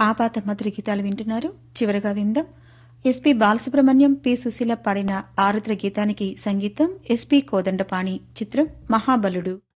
ఆపాత మధుర గీతాలు వింటున్నారు. చివరగా విందాం ఎస్పీ బాలసుబ్రహ్మణ్యం, పి సుశీల పాడిన ఆరుద్ర గీతానికి సంగీతం ఎస్పీ కోదండపాణి. చిత్రం మహాబలుడు.